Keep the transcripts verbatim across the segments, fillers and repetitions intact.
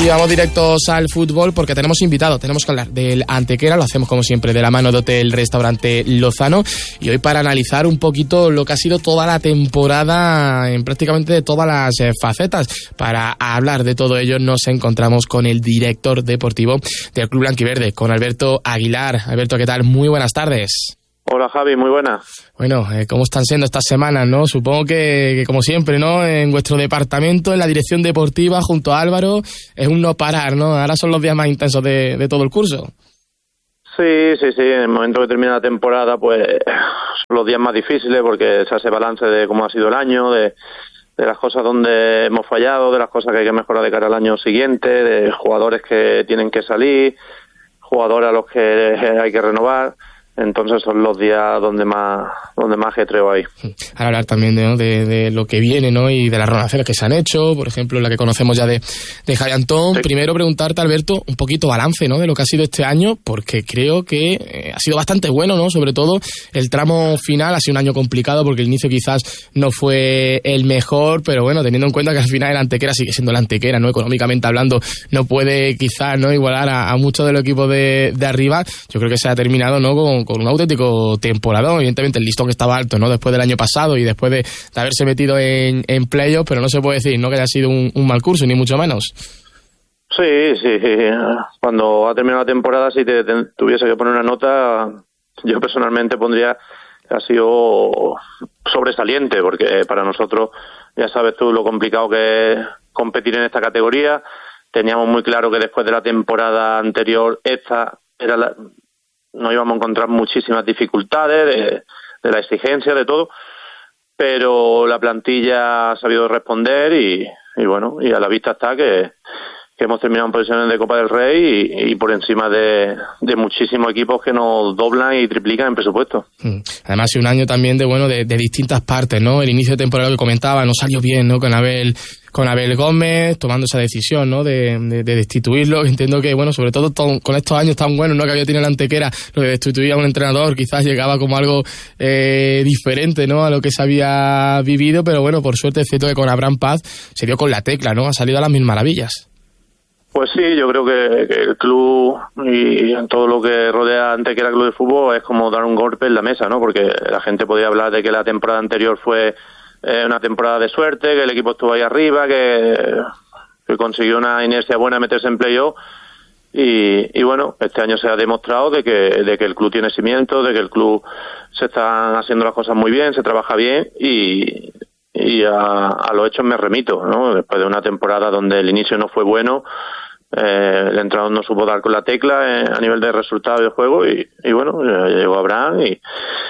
Y vamos directos al fútbol porque tenemos invitado, tenemos que hablar del Antequera, lo hacemos como siempre de la mano de Hotel Restaurante Lozano, y hoy para analizar un poquito lo que ha sido toda la temporada en prácticamente de todas las eh, facetas. Para hablar de todo ello nos encontramos con el director deportivo del Club Blanquiverde, con Alberto Aguilar. Alberto, ¿qué tal? Muy buenas tardes. Hola Javi, muy buenas. Bueno, eh, ¿cómo están siendo estas semanas, no? Supongo que, que como siempre, ¿no? En vuestro departamento, en la dirección deportiva, junto a Álvaro, es un no parar, ¿no? Ahora son los días más intensos de, de todo el curso. Sí, sí, sí. En el momento que termina la temporada, pues son los días más difíciles porque se hace balance de cómo ha sido el año, de, de las cosas donde hemos fallado, de las cosas que hay que mejorar de cara al año siguiente, de jugadores que tienen que salir, jugadores a los que hay que renovar. Entonces son los días donde más donde más ajetreo hay. Ahora hablar también de, ¿no? de, de lo que viene, ¿no? Y de las renovaciones que se han hecho, por ejemplo, la que conocemos ya de, de Javi Antón. Sí. Primero preguntarte, Alberto, un poquito balance, ¿no? De lo que ha sido este año, porque creo que eh, ha sido bastante bueno, ¿no? Sobre todo el tramo final ha sido un año complicado porque el inicio quizás no fue el mejor, pero bueno, teniendo en cuenta que al final el Antequera sigue siendo el Antequera, ¿no? Económicamente hablando, no puede quizás no igualar a, a muchos de los equipos de, de arriba. Yo creo que se ha terminado, ¿no? Con, con un auténtico temporadón. Evidentemente el listón que estaba alto, ¿no? Después del año pasado y después de, de haberse metido en, en playoffs, pero no se puede decir, ¿no? Que haya sido un, un mal curso, ni mucho menos. Sí, sí. Cuando ha terminado la temporada, si te, te tuviese que poner una nota, yo personalmente pondría que ha sido sobresaliente, porque para nosotros, ya sabes tú lo complicado que es competir en esta categoría. Teníamos muy claro que después de la temporada anterior, esta era la... nos íbamos a encontrar muchísimas dificultades de, de la exigencia, de todo, pero la plantilla ha sabido responder y, y bueno, y a la vista está que, que hemos terminado en posiciones de Copa del Rey y, y por encima de, de muchísimos equipos que nos doblan y triplican en presupuesto. Además, un año también de bueno de, de distintas partes, ¿no? El inicio de temporada que comentaba no salió bien, ¿no? Con Abel con Abel Gómez tomando esa decisión, ¿no? De, de, de destituirlo. Entiendo que, bueno, sobre todo to, con estos años tan buenos, ¿no? Que había tenido la Antequera, lo de destituir a un entrenador quizás llegaba como algo eh, diferente, ¿no? A lo que se había vivido, pero bueno, por suerte es cierto que con Abraham Paz se dio con la tecla, ¿no? Ha salido a las mil maravillas. Pues sí, yo creo que, que el club y en todo lo que rodea Antequera Club de Fútbol es como dar un golpe en la mesa, ¿no? Porque la gente podía hablar de que la temporada anterior fue eh, una temporada de suerte, que el equipo estuvo ahí arriba, que, que consiguió una inercia buena de meterse en playoff y, y bueno, este año se ha demostrado de que, de que el club tiene cimientos, de que el club se están haciendo las cosas muy bien, se trabaja bien y... y a, a los hechos me remito, ¿no? Después de una temporada donde el inicio no fue bueno, eh, el entrenador no supo dar con la tecla eh, a nivel de resultados de juego y, y bueno, llegó Abraham y,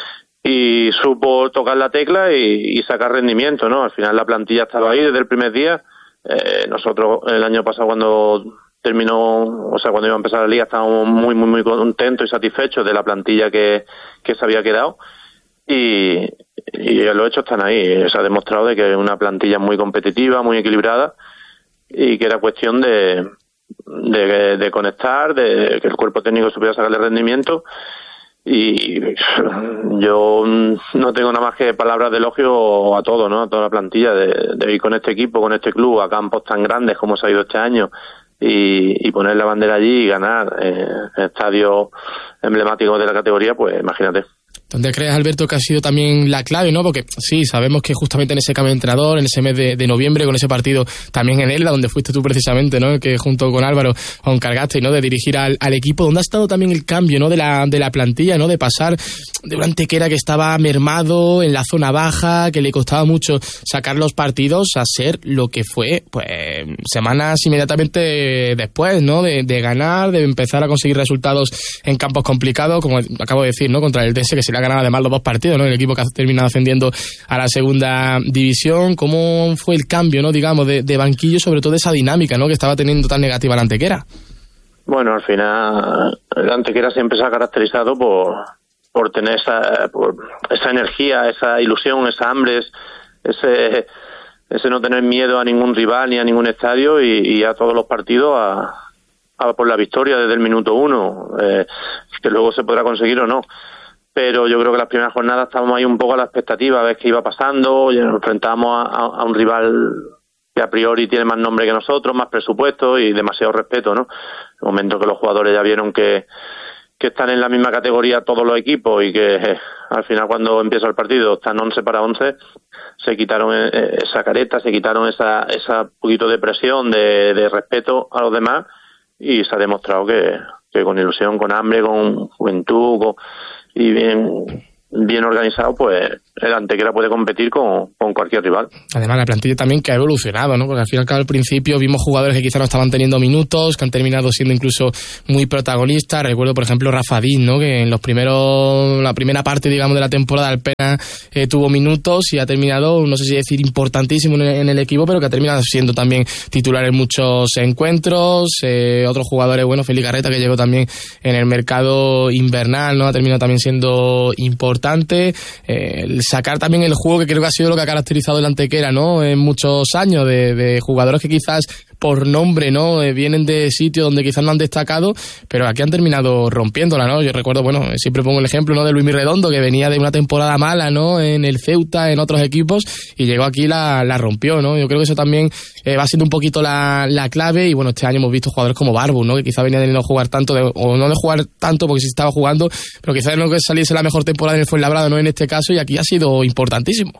y supo tocar la tecla y, y sacar rendimiento, ¿no? Al final la plantilla estaba ahí desde el primer día. Eh, nosotros el año pasado cuando terminó, o sea, cuando iba a empezar la liga estábamos muy, muy, muy contentos y satisfechos de la plantilla que, que se había quedado. Y, y los hechos están ahí. Se ha demostrado de que es una plantilla muy competitiva, muy equilibrada y que era cuestión de, de, de conectar, de que el cuerpo técnico supiera sacarle rendimiento y yo no tengo nada más que palabras de elogio a todo, ¿no? A toda la plantilla de, de ir con este equipo, con este club a campos tan grandes como se ha ido este año y, y poner la bandera allí y ganar eh, estadios emblemáticos de la categoría, pues imagínate. ¿Dónde crees, Alberto, que ha sido también la clave, no? Porque sí, sabemos que justamente en ese cambio de entrenador, en ese mes de, de noviembre, con ese partido también en Elda, donde fuiste tú precisamente, ¿no? Que junto con Álvaro os encargaste, ¿no? De dirigir al, al equipo. ¿Dónde ha estado también el cambio, ¿no? De la, de la plantilla, ¿no? De pasar de una Antequera que estaba mermado en la zona baja, que le costaba mucho sacar los partidos, a ser lo que fue, pues, semanas inmediatamente después, ¿no? De, de ganar, de empezar a conseguir resultados en campos complicados, como acabo de decir, ¿no? Contra el D S, que se le ha ganado además los dos partidos, ¿no? El equipo que ha terminado ascendiendo a la segunda división. ¿Cómo fue el cambio, no? Digamos, de, de banquillo, sobre todo esa dinámica, ¿no? Que estaba teniendo tan negativa la Antequera. Bueno, al final, la Antequera siempre se ha caracterizado por, por tener esa, por esa energía, esa ilusión, esa hambre, ese, ese no tener miedo a ningún rival ni a ningún estadio y, y a todos los partidos a, a por la victoria desde el minuto uno, eh, que luego se podrá conseguir o no. Pero yo creo que las primeras jornadas estábamos ahí un poco a la expectativa, a ver qué iba pasando, y nos enfrentábamos a, a un rival que a priori tiene más nombre que nosotros, más presupuesto y demasiado respeto, ¿no? En el momento que los jugadores ya vieron que, que están en la misma categoría todos los equipos y que eh, al final cuando empieza el partido están once para once, se quitaron eh, esa careta, se quitaron esa, esa poquito de presión, de, de respeto a los demás y se ha demostrado que, que con ilusión, con hambre, con juventud con, y bien... bien organizado, pues el Antequera puede competir con, con cualquier rival. Además, la plantilla también que ha evolucionado, ¿no? Porque al final, al principio vimos jugadores que quizás no estaban teniendo minutos, que han terminado siendo incluso muy protagonistas. Recuerdo, por ejemplo, Rafa Díaz, ¿no? Que en los primeros, la primera parte, digamos, de la temporada apenas eh, tuvo minutos y ha terminado, no sé si decir importantísimo en el, en el equipo, pero que ha terminado siendo también titular en muchos encuentros. Eh, otros jugadores, bueno, Félix Garreta, que llegó también en el mercado invernal, ¿no? Ha terminado también siendo importante. Eh, el sacar también el juego, que creo que ha sido lo que ha caracterizado el Antequera, ¿no? En muchos años, de, de jugadores que quizás por nombre, ¿no? Eh, vienen de sitios donde quizás no han destacado, pero aquí han terminado rompiéndola, ¿no? Yo recuerdo, bueno, siempre pongo el ejemplo, ¿no? De Luis Redondo, que venía de una temporada mala, ¿no? En el Ceuta, en otros equipos, y llegó aquí la, la rompió, ¿no? Yo creo que eso también eh, va siendo un poquito la, la clave, y bueno, este año hemos visto jugadores como Barbu, ¿no? Que quizás venía de no jugar tanto, de, o no de jugar tanto porque sí estaba jugando, pero quizás no que saliese la mejor temporada en el Fuenlabrada, ¿no? En este caso, y aquí ha sido importantísimo.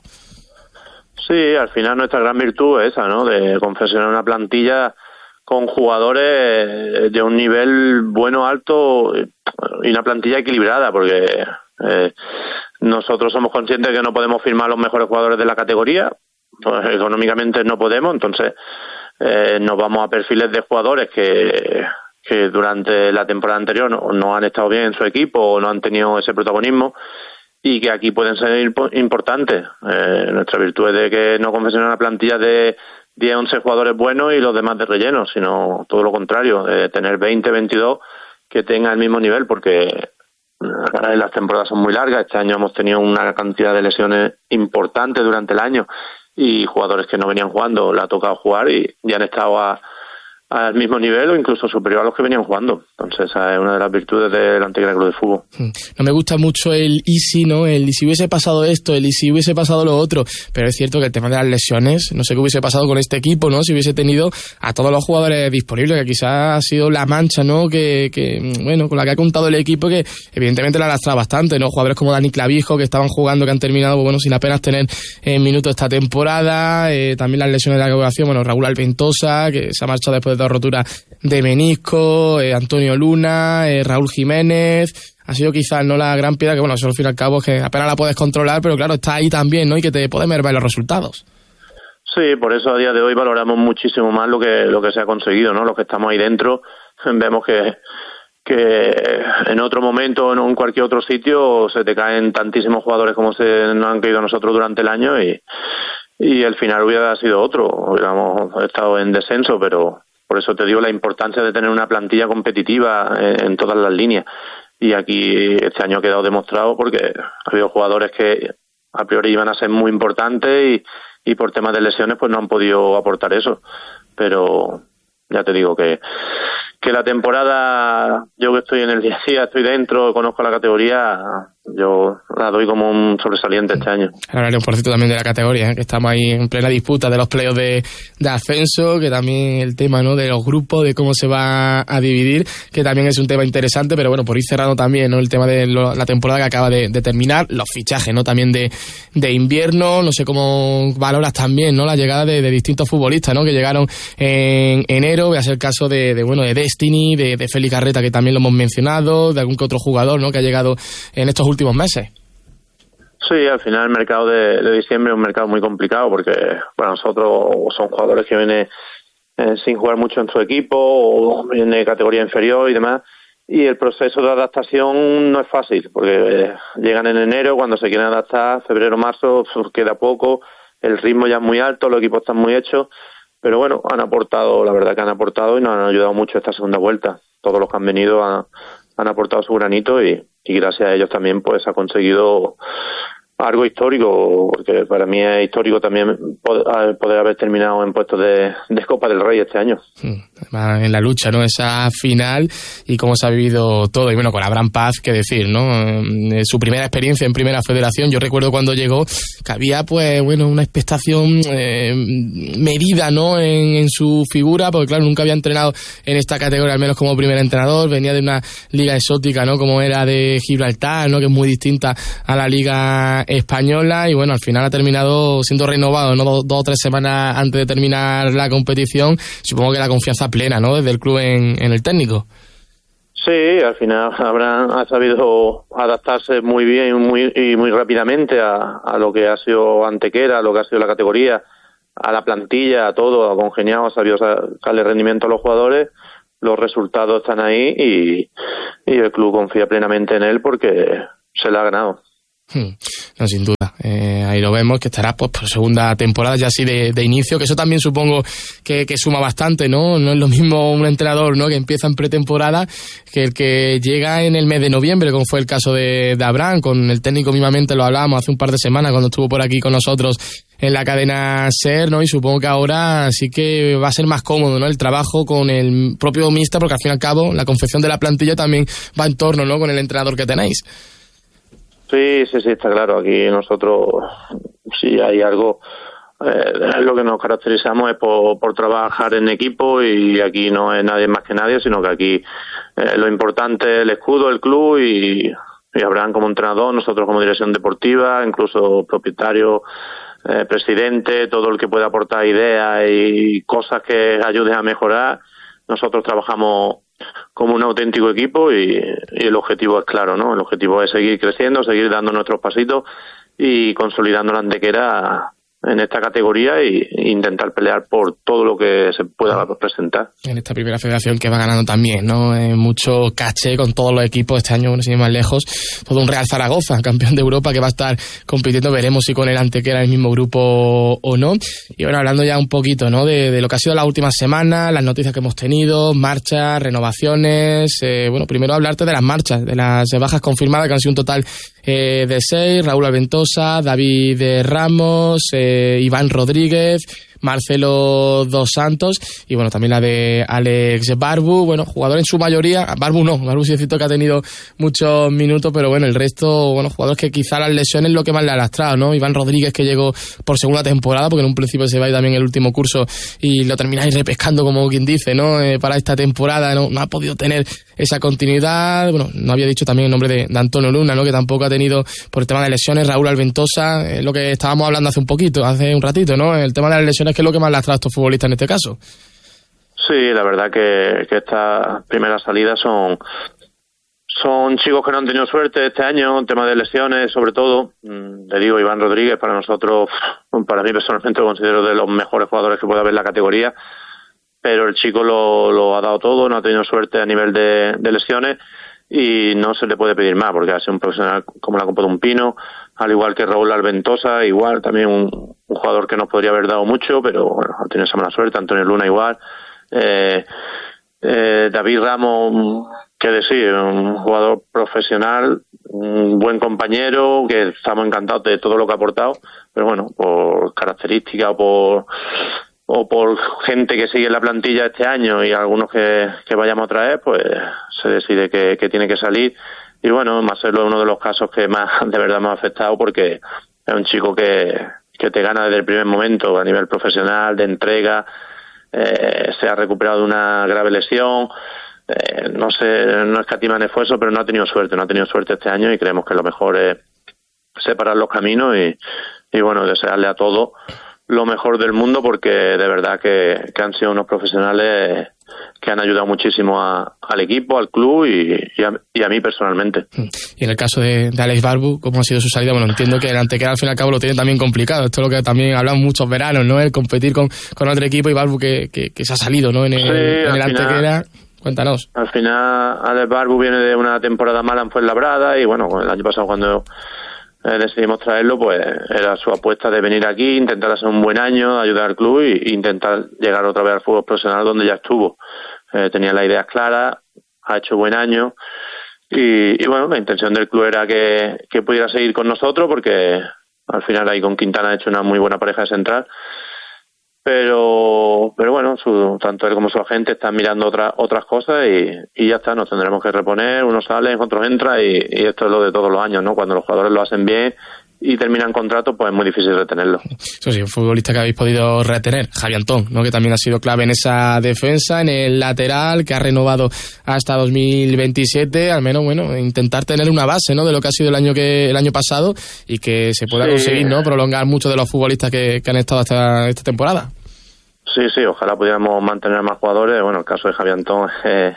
Sí, al final nuestra gran virtud es esa, ¿no? De confeccionar una plantilla con jugadores de un nivel bueno, alto y una plantilla equilibrada, porque eh, nosotros somos conscientes de que no podemos firmar los mejores jugadores de la categoría, pues económicamente no podemos, entonces eh, nos vamos a perfiles de jugadores que, que durante la temporada anterior no, no han estado bien en su equipo o no han tenido ese protagonismo, y que aquí pueden ser importantes. Eh, nuestra virtud es de que no confeccionar una plantilla de diez, once jugadores buenos y los demás de relleno, sino todo lo contrario, de tener veinte, veintidós que tengan el mismo nivel, porque las temporadas son muy largas. Este año hemos tenido una cantidad de lesiones importantes durante el año y jugadores que no venían jugando le ha tocado jugar y ya han estado a al mismo nivel o incluso superior a los que venían jugando. Entonces esa es una de las virtudes del Antequera Club de Fútbol. No me gusta mucho el easy, ¿no? El y si hubiese pasado esto, el y si hubiese pasado lo otro, pero es cierto que el tema de las lesiones, no sé qué hubiese pasado con este equipo, ¿no? Si hubiese tenido a todos los jugadores disponibles, que quizás ha sido la mancha, ¿no? Que, que bueno, con la que ha contado el equipo, que evidentemente la ha lastrado bastante, ¿no? Jugadores como Dani Clavijo, que estaban jugando, que han terminado, bueno, sin apenas tener eh, minutos esta temporada, eh, también las lesiones de la convocación, bueno, Raúl Alventosa, que se ha marchado después de rotura de menisco, eh, Antonio Luna, eh, Raúl Jiménez. Ha sido quizás no la gran piedra, que bueno, eso al fin y al cabo es que apenas la puedes controlar, pero claro, está ahí también, ¿no? Y que te puede mermar los resultados. Sí, por eso a día de hoy valoramos muchísimo más lo que lo que se ha conseguido, ¿no? Los que estamos ahí dentro vemos que que en otro momento o en cualquier otro sitio se te caen tantísimos jugadores como se nos han caído a nosotros durante el año y, y el final hubiera sido otro. Hubiéramos estado en descenso, pero por eso te digo la importancia de tener una plantilla competitiva en, en todas las líneas. Y aquí este año ha quedado demostrado porque ha habido jugadores que a priori iban a ser muy importantes y, y por temas de lesiones pues no han podido aportar eso. Pero ya te digo que que la temporada, yo que estoy en el día a día, estoy dentro, conozco la categoría, yo la doy como un sobresaliente este año. Ahora haré un porcito también de la categoría, ¿eh? Que estamos ahí en plena disputa de los playoffs de, de ascenso, que también el tema, ¿no? De los grupos, de cómo se va a dividir, que también es un tema interesante, pero bueno, por ir cerrando también, ¿no? El tema de lo, la temporada que acaba de, de terminar, los fichajes, ¿no? También de, de invierno, no sé cómo valoras también, ¿no? La llegada de, de distintos futbolistas, ¿no? Que llegaron en enero, voy a ser el caso de, de bueno, de Destiny, de, de Félix Garreta, que también lo hemos mencionado, de algún que otro jugador, ¿no? Que ha llegado en estos últimos meses. Sí, al final el mercado de, de diciembre es un mercado muy complicado porque para nosotros son jugadores que vienen eh, sin jugar mucho en su equipo o vienen de categoría inferior y demás, y el proceso de adaptación no es fácil porque eh, llegan en enero, cuando se quieren adaptar, febrero, marzo, pues queda poco, el ritmo ya es muy alto, los equipos están muy hechos, pero bueno, han aportado, la verdad que han aportado y nos han ayudado mucho esta segunda vuelta. Todos los que han venido han, han aportado su granito y, y gracias a ellos también pues ha conseguido algo histórico, porque para mí es histórico también poder, poder haber terminado en puestos de, de Copa del Rey este año. En la lucha, ¿no? Esa final y cómo se ha vivido todo. Y bueno, con Abraham Paz, qué decir, ¿no? Eh, su primera experiencia en Primera Federación, yo recuerdo cuando llegó que había, pues, bueno, una expectación eh, medida, ¿no? En, en su figura, porque claro, nunca había entrenado en esta categoría, al menos como primer entrenador. Venía de una liga exótica, ¿no? Como era de Gibraltar, ¿no? Que es muy distinta a la liga española, y bueno, al final ha terminado siendo renovado, ¿no? Dos, dos o tres semanas antes de terminar la competición. Supongo que la confianza plena, ¿no? Desde el club en, en el técnico. Sí, al final Abraham ha sabido adaptarse muy bien y muy, y muy rápidamente a, a lo que ha sido Antequera, a lo que ha sido la categoría, a la plantilla, a todo, ha congeniado, ha sabido sacarle rendimiento a los jugadores. Los resultados están ahí y, y el club confía plenamente en él porque se le ha ganado. No, sin duda. Eh, ahí lo vemos, que estará pues por segunda temporada ya así de, de inicio, que eso también supongo que, que suma bastante, ¿no? No es lo mismo un entrenador, ¿no?, que empieza en pretemporada que el que llega en el mes de noviembre, como fue el caso de, de Abraham. Con el técnico mismamente lo hablábamos hace un par de semanas cuando estuvo por aquí con nosotros en la cadena SER, ¿no? Y supongo que ahora sí que va a ser más cómodo, ¿no?, el trabajo con el propio míster, porque al fin y al cabo la confección de la plantilla también va en torno, ¿no?, con el entrenador que tenéis. Sí, sí, sí, está claro. Aquí nosotros, si hay algo, eh, lo que nos caracterizamos es por, por trabajar en equipo, y aquí no es nadie más que nadie, sino que aquí eh, lo importante es el escudo, el club, y, y Abraham como entrenador, nosotros como dirección deportiva, incluso propietario, eh, presidente, todo el que pueda aportar ideas y cosas que ayuden a mejorar. Nosotros trabajamos como un auténtico equipo y, y el objetivo es claro, ¿no? El objetivo es seguir creciendo, seguir dando nuestros pasitos y consolidando la Antequera en esta categoría e intentar pelear por todo lo que se pueda presentar. En esta primera federación que va ganando también, ¿no? Eh, mucho caché con todos los equipos este año, bueno, sin ir más lejos, todo un Real Zaragoza, campeón de Europa, que va a estar compitiendo, veremos si con el Antequera en el mismo grupo o no. Y bueno, hablando ya un poquito, ¿no?, de, de lo que ha sido las últimas semanas, las noticias que hemos tenido, marchas, renovaciones, eh, bueno, primero hablarte de las marchas, de las bajas confirmadas, que han sido un total eh, de seis: Raúl Alventosa, David Ramos, eh, Iván Rodríguez, Marcelo Dos Santos y bueno, también la de Alex Barbu, bueno, jugador en su mayoría, Barbu no, Barbu sí es cierto que ha tenido muchos minutos, pero bueno, el resto, bueno, jugadores que quizá las lesiones es lo que más le ha lastrado, ¿no? Iván Rodríguez, que llegó por segunda temporada, porque en un principio se va y también el último curso y lo termináis repescando, como quien dice, ¿no? Eh, para esta temporada no, no ha podido tener esa continuidad. Bueno, no había dicho también el nombre de, de Antonio Luna, ¿no?, que tampoco ha tenido por el tema de lesiones. Raúl Alventosa, eh, lo que estábamos hablando hace un poquito, hace un ratito, ¿no? El tema de las lesiones, que es lo que más lastra a estos futbolistas en este caso. Sí, la verdad que, que estas primeras salidas son son chicos que no han tenido suerte este año, en tema de lesiones sobre todo. Le digo, Iván Rodríguez, para nosotros, para mí personalmente lo considero de los mejores jugadores que puede haber en la categoría, pero el chico lo, lo ha dado todo, no ha tenido suerte a nivel de, de lesiones y no se le puede pedir más, porque ha sido un profesional como la Copa de un Pino, al igual que Raúl Alventosa, igual, también un, un jugador que nos podría haber dado mucho, pero bueno, ha tenido esa mala suerte. Antonio Luna igual, eh, eh, David Ramos, qué decir, un jugador profesional, un buen compañero, que estamos encantados de todo lo que ha aportado, pero bueno, por características o por o por gente que sigue en la plantilla este año y algunos que, que vayamos a traer, pues se decide que, que tiene que salir. Y bueno, Marcelo es uno de los casos que más de verdad me ha afectado, porque es un chico que, que te gana desde el primer momento a nivel profesional, de entrega, eh, se ha recuperado de una grave lesión, eh, no sé, no escatima en esfuerzo, pero no ha tenido suerte, no ha tenido suerte este año y creemos que lo mejor es separar los caminos y, y bueno, desearle a todos lo mejor del mundo, porque de verdad que, que han sido unos profesionales que han ayudado muchísimo a, al equipo, al club y, y, a, y a mí personalmente. Y en el caso de, de Alex Barbu, ¿cómo ha sido su salida? Bueno, entiendo que el Antequera al fin y al cabo lo tiene también complicado. Esto es lo que también hablamos muchos veranos, ¿no? El competir con, con otro equipo, y Barbu que, que, que se ha salido, ¿no? En el, sí, en el Antequera. Final, cuéntanos. Al final, Alex Barbu viene de una temporada mala en Fuenlabrada y bueno, el año pasado cuando Eh, decidimos traerlo, pues era su apuesta de venir aquí, intentar hacer un buen año, ayudar al club e, e intentar llegar otra vez al fútbol profesional donde ya estuvo. Eh, tenía las ideas claras, ha hecho buen año y, y bueno, la intención del club era que, que pudiera seguir con nosotros, porque al final ahí con Quintana ha hecho una muy buena pareja de central. Pero pero bueno, su, tanto él como su agente están mirando otra, otras cosas y, y ya está, nos tendremos que reponer, unos salen, otros entran y, y esto es lo de todos los años, ¿no? Cuando los jugadores lo hacen bien y terminan contrato, pues es muy difícil retenerlo. Eso sí, un futbolista que habéis podido retener, Javi Antón, ¿no? Que también ha sido clave en esa defensa, en el lateral, que ha renovado hasta dos mil veintisiete, al menos, bueno, intentar tener una base, ¿no? De lo que ha sido el año que el año pasado y que se pueda sí. conseguir, ¿no? Prolongar muchos de los futbolistas que, que han estado hasta esta temporada. Sí, sí, ojalá pudiéramos mantener más jugadores. Bueno, el caso de Javi Antón es,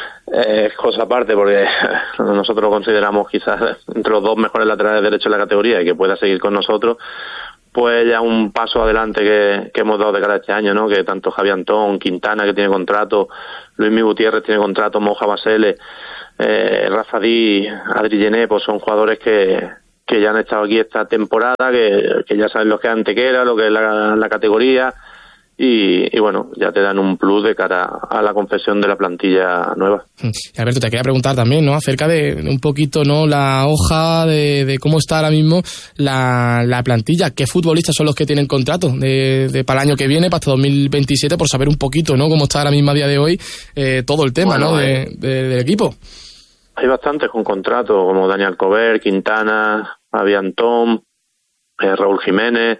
es cosa aparte, porque nosotros lo consideramos quizás entre los dos mejores laterales derechos de la categoría y que pueda seguir con nosotros, pues ya un paso adelante que, que hemos dado de cara a este año, ¿no? Que tanto Javi Antón, Quintana, que tiene contrato, Luis Gutiérrez tiene contrato, Moja Basele, eh, Rafa Díaz, Adri Gené, pues son jugadores que que ya han estado aquí esta temporada, que, que ya saben lo que es Antequera, lo que es la, la categoría. Y, y bueno, ya te dan un plus de cara a la confección de la plantilla nueva. Y Alberto, te quería preguntar también, ¿no? Acerca de un poquito, ¿no? La hoja de, de cómo está ahora mismo la, la plantilla. ¿Qué futbolistas son los que tienen contrato de, de para el año que viene, para hasta dos mil veintisiete, por saber un poquito, ¿no? Cómo está ahora mismo a día de hoy eh, todo el tema, bueno, ¿no? De, de, del equipo. Hay bastantes con contrato, como Daniel Cover, Quintana, Javi Antón, eh, Raúl Jiménez,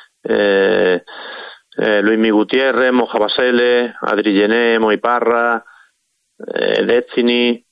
eh, eh, Luis Gutiérrez, Moja Basele, Adri Gené, Moi Parra, eh, Destiny,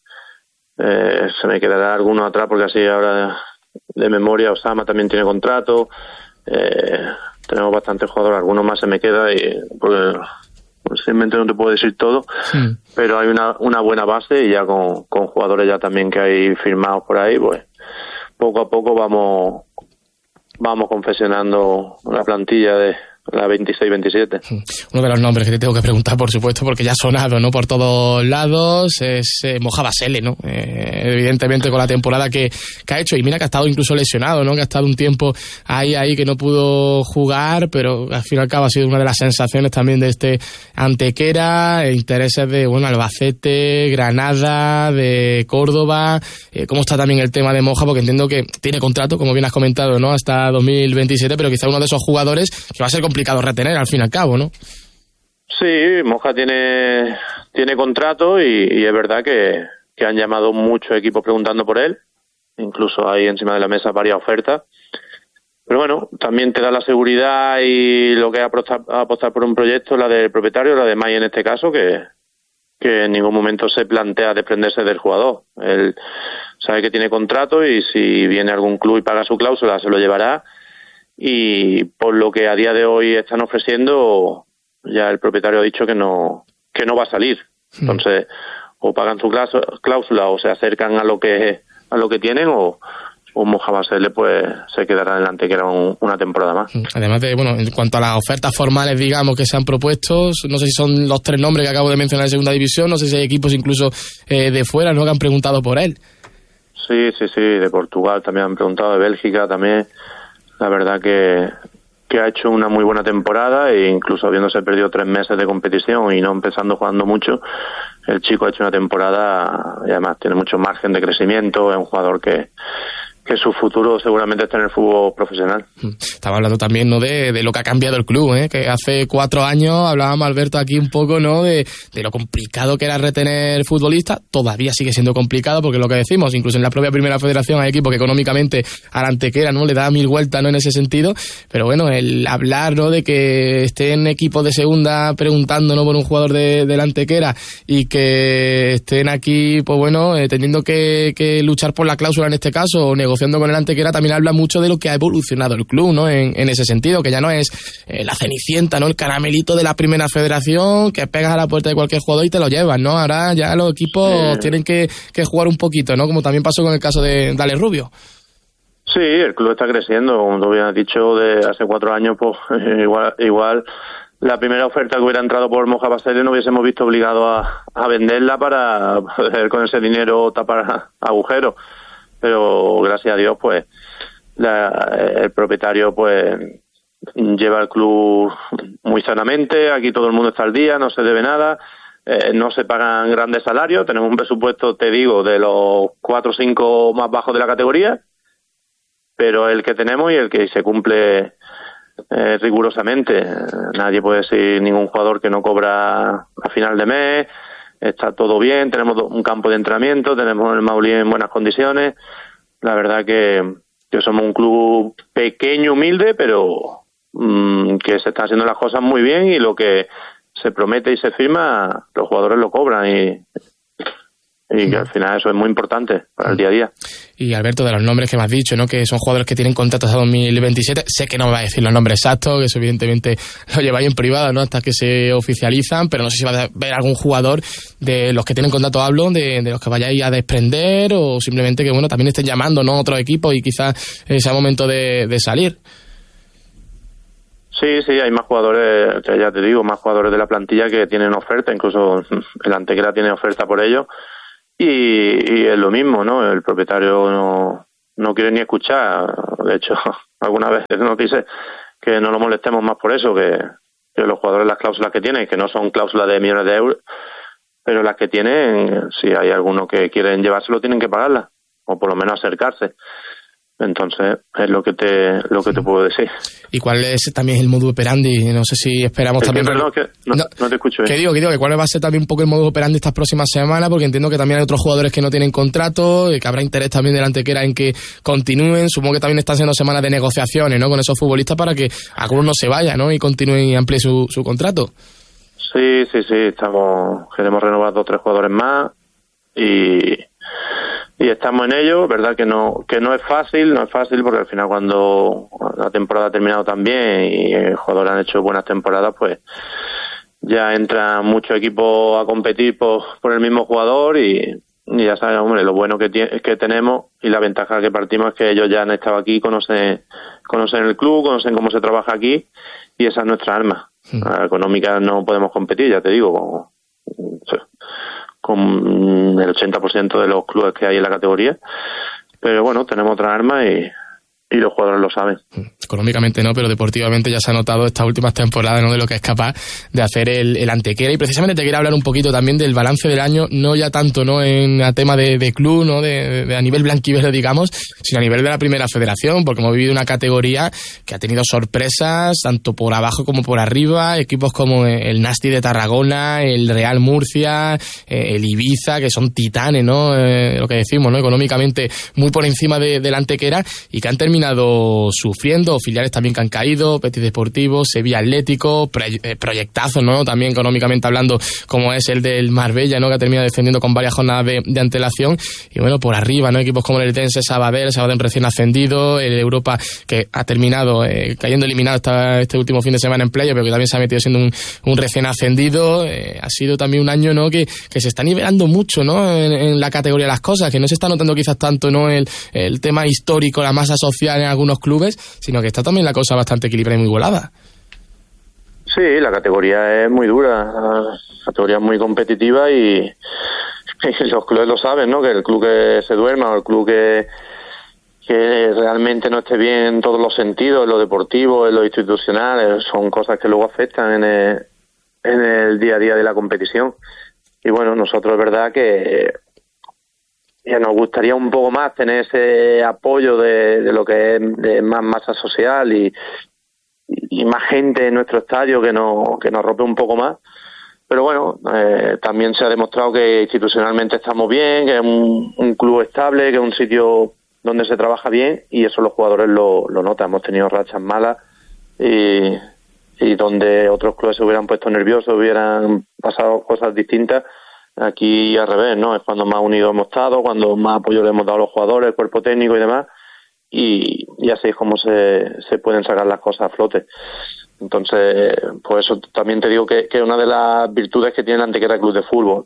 eh, se me quedará alguno atrás porque así ahora de memoria Osama también tiene contrato, eh, tenemos bastantes jugadores, algunos más se me queda y pues, simplemente no te puedo decir todo, sí. Pero hay una una buena base y ya con, con jugadores ya también que hay firmados por ahí, pues poco a poco vamos vamos confeccionando una plantilla de la veintiséis veintisiete. Uno de los nombres que te tengo que preguntar, por supuesto, porque ya ha sonado, ¿no? Por todos lados, es eh, Moja Basele, ¿no? Eh, evidentemente con la temporada que, que ha hecho, y mira que ha estado incluso lesionado, ¿no? Que ha estado un tiempo ahí, ahí que no pudo jugar, pero al fin y al cabo ha sido una de las sensaciones también de este Antequera, intereses de, bueno, Albacete, Granada, de Córdoba. Eh, ¿Cómo está también el tema de Moja? Porque entiendo que tiene contrato, como bien has comentado, ¿no? Hasta dos mil veintisiete, pero quizá uno de esos jugadores que va a ser complicado retener al fin y al cabo, ¿no? Sí, Moja tiene tiene contrato y, y es verdad que, que han llamado muchos equipos preguntando por él, incluso hay encima de la mesa varias ofertas, pero bueno, también te da la seguridad y lo que es apostar, apostar por un proyecto, la del propietario, la de May en este caso, que, que en ningún momento se plantea desprenderse del jugador. Él sabe que tiene contrato y si viene algún club y paga su cláusula se lo llevará. Y por lo que a día de hoy están ofreciendo, ya el propietario ha dicho que no que no va a salir. Entonces, o pagan su cláusula o se acercan a lo que a lo que tienen o, o Moja Basele pues se quedará en la Antequera un, una temporada más. Además de, bueno, en cuanto a las ofertas formales, digamos, que se han propuesto, no sé si son los tres nombres que acabo de mencionar en segunda división, no sé si hay equipos incluso eh, de fuera, ¿no?, que han preguntado por él. Sí, sí, sí, de Portugal también han preguntado, de Bélgica también. La verdad que, que ha hecho una muy buena temporada e incluso habiéndose perdido tres meses de competición y no empezando jugando mucho, el chico ha hecho una temporada y además tiene mucho margen de crecimiento, es un jugador que que su futuro seguramente está en el fútbol profesional. Estaba hablando también, ¿no?, de, de lo que ha cambiado el club, ¿eh? Que hace cuatro años hablábamos, Alberto, aquí un poco, ¿no?, de, de lo complicado que era retener futbolistas. Todavía sigue siendo complicado porque lo que decimos, incluso en la propia Primera Federación hay equipos que económicamente a la Antequera, ¿no?, le da mil vueltas, ¿no?, en ese sentido, pero bueno, el hablar, ¿no?, de que estén equipos de segunda preguntando, ¿no?, por un jugador de, de la Antequera y que estén aquí, pues bueno, eh, teniendo que, que luchar por la cláusula en este caso o negociando con el Antequera, también habla mucho de lo que ha evolucionado el club, ¿no?, en, en ese sentido, que ya no es eh, la cenicienta, ¿no?, el caramelito de la Primera Federación que pegas a la puerta de cualquier jugador y te lo llevas, ¿no? Ahora ya los equipos sí. tienen que, que jugar un poquito, ¿no?, como también pasó con el caso de Dale Rubio. Sí, el club está creciendo, como tú habías dicho, de hace cuatro años, pues igual igual la primera oferta que hubiera entrado por Moja Basele no hubiésemos visto obligado a, a venderla para poder con ese dinero tapar agujeros. Pero gracias a Dios, pues, la, el propietario, pues, lleva el club muy sanamente, aquí todo el mundo está al día, no se debe nada, eh, no se pagan grandes salarios, tenemos un presupuesto, te digo, de los cuatro o cinco más bajos de la categoría, pero el que tenemos y el que se cumple eh, rigurosamente. Nadie puede decir ningún jugador que no cobra a final de mes, está todo bien, tenemos un campo de entrenamiento, tenemos el Maulí en buenas condiciones. La verdad que, que somos un club pequeño, humilde, pero mmm, que se están haciendo las cosas muy bien, y lo que se promete y se firma, los jugadores lo cobran, y, y que al final eso es muy importante para el día a día. Y Alberto, de los nombres que me has dicho, ¿no?, que son jugadores que tienen contratos hasta dos mil veintisiete, sé que no me va a decir los nombres exactos, que eso evidentemente lo lleváis en privado, ¿no?, hasta que se oficializan, pero no sé si va a haber algún jugador de los que tienen contrato, hablo, de, de los que vayáis a desprender, o simplemente que, bueno, también estén llamando, ¿no?, otros equipos y quizás eh, sea momento de, de salir. Sí, sí, hay más jugadores, ya te digo, más jugadores de la plantilla que tienen oferta, incluso el Antequera tiene oferta por ellos. Y, y es lo mismo, ¿no? El propietario no, no quiere ni escuchar. De hecho, algunas veces nos dice que no lo molestemos más por eso, que, que los jugadores, las cláusulas que tienen, que no son cláusulas de millones de euros, pero las que tienen, si hay algunos que quieren llevárselo, tienen que pagarlas, o por lo menos acercarse. Entonces, es lo que te lo que te puedo decir. ¿Y cuál es también el modus operandi? No sé si esperamos es también... Que, perdón, que no, no, no te escucho. Que digo, que digo, que cuál va a ser también un poco el modus operandi estas próximas semanas, porque entiendo que también hay otros jugadores que no tienen contrato, que habrá interés también del Antequera en que continúen. Supongo que también están siendo semanas de negociaciones, ¿no?, con esos futbolistas para que algunos no se vayan, ¿no?, y continúen y amplíen su, su contrato. Sí, sí, sí. Estamos queremos renovar dos o tres jugadores más y... y estamos en ello. Verdad que no que no es fácil, no es fácil porque al final cuando la temporada ha terminado tan bien y los jugadores han hecho buenas temporadas, pues ya entran muchos equipos a competir por, por el mismo jugador y, y ya sabes, hombre, lo bueno que, tiene, que tenemos y la ventaja que partimos es que ellos ya han estado aquí, conocen, conocen el club, conocen cómo se trabaja aquí, y esa es nuestra arma. Sí. La económica no podemos competir, ya te digo, con, con el ochenta por ciento de los clubes que hay en la categoría, pero bueno, tenemos otra arma y, y los jugadores lo saben. Económicamente no, pero deportivamente ya se ha notado estas últimas temporadas, ¿no?, de lo que es capaz de hacer el, el Antequera. Y precisamente te quería hablar un poquito también del balance del año, no ya tanto no en el tema de, de club, no de, de a nivel blanquiverde, digamos, sino a nivel de la primera federación, porque hemos vivido una categoría que ha tenido sorpresas tanto por abajo como por arriba, equipos como el Nasti de Tarragona, el Real Murcia, el Ibiza, que son titanes, ¿no?, eh, lo que decimos, ¿no?, económicamente muy por encima de, de la Antequera, y que han terminado sufriendo. Filiales también que han caído, Betis Deportivo, Sevilla Atlético, pre- proyectazos, ¿no?, también económicamente hablando, como es el del Marbella, ¿no?, que ha terminado defendiendo con varias jornadas de, de antelación. Y bueno, por arriba, ¿no?, equipos como el Eldense, Sabadell, Sabadell recién ascendido, el Europa que ha terminado eh, cayendo eliminado esta, este último fin de semana en playa, pero que también se ha metido siendo un, un recién ascendido. Eh, ha sido también un año, ¿no?, que, que se está nivelando mucho, ¿no?, en, en la categoría de las cosas, que no se está notando quizás tanto, ¿no?, el, el tema histórico, la masa social en algunos clubes, sino que está también la cosa bastante equilibrada y muy volada. Sí, la categoría es muy dura, la categoría es muy competitiva y, y los clubes lo saben, ¿no?, que el club que se duerma o el club que, que realmente no esté bien en todos los sentidos, en lo deportivo, en lo institucional, son cosas que luego afectan en el, en el día a día de la competición. Y bueno, nosotros es verdad que ya nos gustaría un poco más tener ese apoyo de, de lo que es de más masa social y, y más gente en nuestro estadio que nos que nos rompe un poco más, pero bueno, eh, también se ha demostrado que institucionalmente estamos bien, que es un, un club estable, que es un sitio donde se trabaja bien, y eso los jugadores lo, lo notan. Hemos tenido rachas malas y, y donde otros clubes se hubieran puesto nerviosos, hubieran pasado cosas distintas. Aquí al revés, ¿no? Es cuando más unidos hemos estado, cuando más apoyo le hemos dado a los jugadores, el cuerpo técnico y demás, y, y así es como se, se pueden sacar las cosas a flote. Entonces, pues eso también te digo que, que es una de las virtudes que tiene el Antequera Club de Fútbol.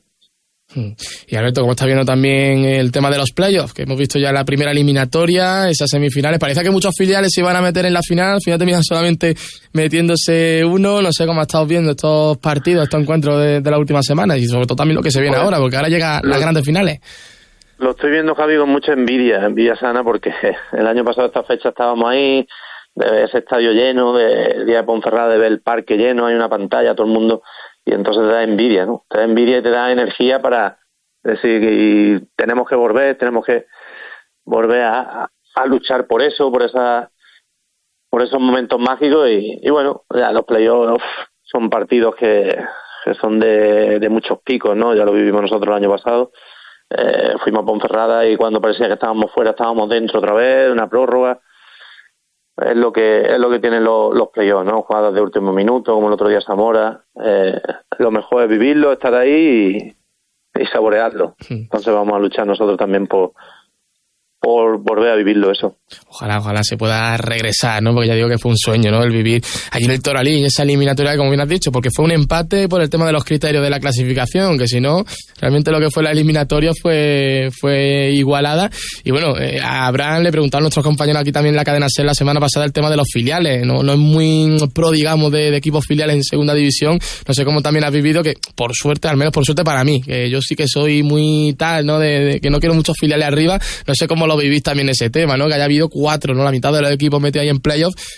Y Alberto, ¿cómo está viendo también el tema de los playoffs? Que hemos visto ya la primera eliminatoria, esas semifinales. Parece que muchos filiales se iban a meter en la final, al final terminan solamente metiéndose uno. No sé cómo has estado viendo estos partidos, estos encuentros de, de la última semana, y sobre todo también lo que se viene pues, ahora, porque ahora llegan las grandes finales. Lo estoy viendo, Javi, con mucha envidia, envidia sana, porque el año pasado a esta fecha estábamos ahí, de ese estadio lleno, de, el día de Ponferrada, de ver el parque lleno, hay una pantalla, todo el mundo, y entonces te da envidia, ¿no? Te da envidia y te da energía para decir, y tenemos que volver, tenemos que volver a, a luchar por eso, por esa, por esos momentos mágicos y, y bueno, ya los playoffs son partidos que, que son de, de muchos picos, ¿no? Ya lo vivimos nosotros el año pasado. Eh, fuimos a Ponferrada y cuando parecía que estábamos fuera estábamos dentro otra vez, una prórroga. Es lo que es lo que tienen los, los playoffs, ¿no? Jugadas de último minuto, como el otro día Zamora. Eh, lo mejor es vivirlo, estar ahí y, y saborearlo. Entonces vamos a luchar nosotros también por por volver a vivirlo eso. Ojalá, ojalá se pueda regresar, ¿no? Porque ya digo que fue un sueño, ¿no? El vivir allí en el Toralín, esa eliminatoria, como bien has dicho, porque fue un empate por el tema de los criterios de la clasificación, que si no, realmente lo que fue la eliminatoria fue fue igualada. Y bueno, eh, a Abraham le preguntaron a nuestros compañeros aquí también en la cadena SER la semana pasada el tema de los filiales, ¿no? No es muy pro, digamos, de, de equipos filiales en segunda división. No sé cómo también has vivido, que por suerte, al menos por suerte para mí, que yo sí que soy muy tal, ¿no? De, de que no quiero muchos filiales arriba. No sé cómo lo vivís también ese tema, ¿no? Que haya habido cuatro, ¿no? La mitad de los equipos metidos ahí en playoffs